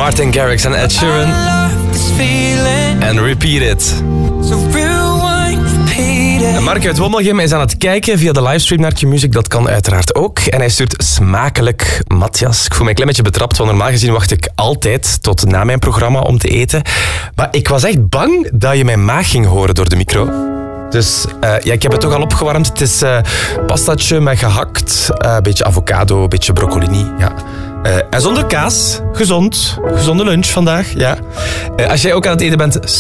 Martin Garrix en Ed Sheeran. En Repeat It. Mark uit Wommelgem is aan het kijken via de livestream naar Q-Music. Dat kan uiteraard ook. En hij stuurt smakelijk Matthias. Ik voel me een klein beetje betrapt, want normaal gezien wacht ik altijd tot na mijn programma om te eten. Maar ik was echt bang dat je mijn maag ging horen door de micro. Dus ik heb het toch al opgewarmd. Het is pastatje met gehakt, een beetje avocado, een beetje broccolini. Ja. En zonder kaas. Gezond. Gezonde lunch vandaag. Ja. Als jij ook aan het eten bent,